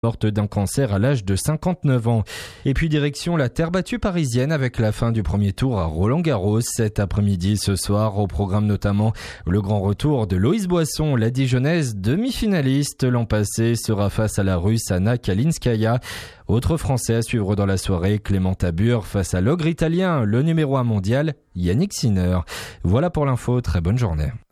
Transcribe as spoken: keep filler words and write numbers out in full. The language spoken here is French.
morte d'un cancer à l'âge de cinquante-neuf ans. Et puis direction la terre battue parisienne avec la fin du premier tour à Roland-Garros cet après-midi. Ce soir, au programme notamment le grand retour de Loïs Boisson, la Dijonnaise demi-finaliste l'an passé, sera face à la Russe Anna Kalinskaya. Autre Français à suivre dans la soirée, Clément Tabur face à l'ogre italien, le numéro un mondial, Yannick Sinner. Voilà pour l'info, très bonne journée.